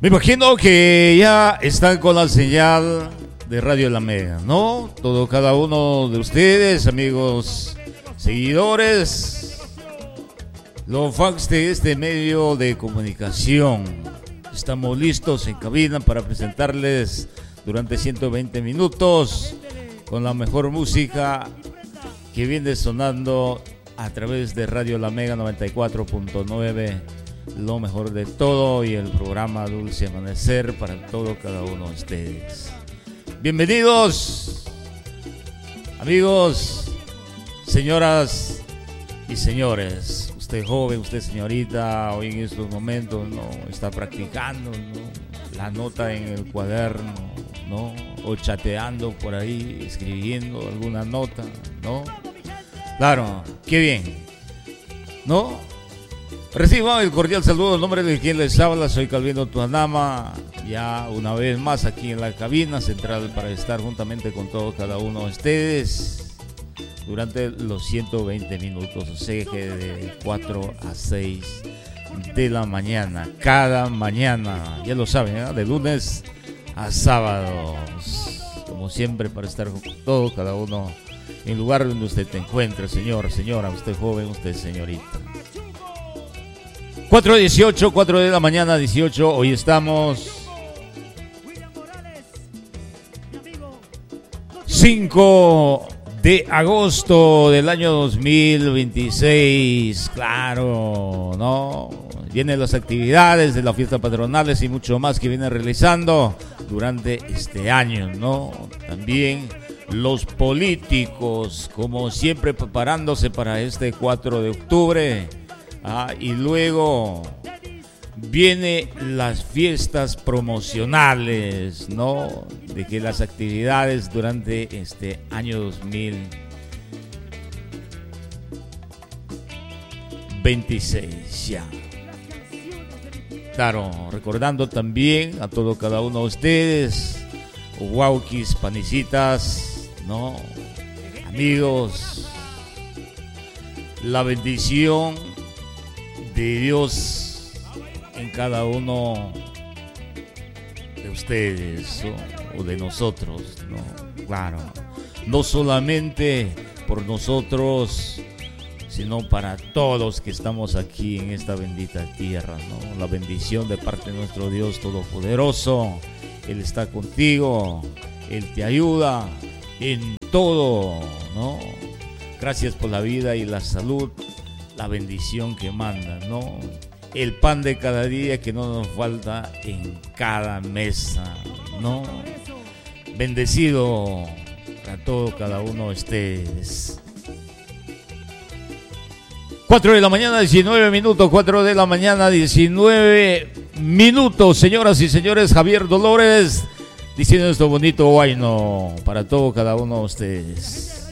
Me imagino que ya están con la señal de Radio La Mega, ¿no? Cada uno de ustedes, amigos, seguidores, los fans de este medio de comunicación. Estamos listos en cabina para presentarles durante 120 minutos con la mejor música que viene sonando a través de Radio La Mega 94.9, lo mejor de todo, y el programa Dulce Amanecer para cada uno de ustedes. Bienvenidos, amigos, señoras y señores. Usted joven, usted señorita, hoy en estos momentos no está practicando, ¿no?, la nota en el cuaderno, ¿no?, o chateando por ahí, escribiendo alguna nota, ¿no? Claro, qué bien, ¿no? Reciban el cordial saludo en nombre de quien les habla. Soy Calvino Tuanama, ya una vez más aquí en la cabina central para estar juntamente con cada uno de ustedes durante los 120 minutos, o sea que de 4 a 6 de la mañana, cada mañana, ya lo saben, ¿eh?, de lunes a sábados, como siempre, para estar con cada uno en el lugar donde usted te encuentre, señor, señora, usted joven, usted señorita. 4:18, 4 de la mañana, 18, hoy estamos 5 de agosto del año 2026, claro, ¿no? Vienen las actividades de las fiestas patronales y mucho más que vienen realizando durante este año, ¿no? También los políticos, como siempre, preparándose para este 4 de octubre. Y luego vienen las fiestas promocionales, ¿no?, de que las actividades durante este año 2026 ya. Claro, recordando también a cada uno de ustedes, guauquis, panicitas, ¿no?, amigos, la bendición de Dios en cada uno de ustedes, o de nosotros, ¿no? Claro, no solamente por nosotros, sino para todos que estamos aquí en esta bendita tierra, ¿no? La bendición de parte de nuestro Dios Todopoderoso. Él está contigo, Él te ayuda en todo, ¿no? Gracias por la vida y la salud, la bendición que manda, ¿no? El pan de cada día que no nos falta en cada mesa, ¿no? Bendecido a cada uno de ustedes. 4 de la mañana, 19 minutos, 4 de la mañana, 19 minutos, señoras y señores. Javier Dolores diciendo esto bonito, bueno, para cada uno de ustedes.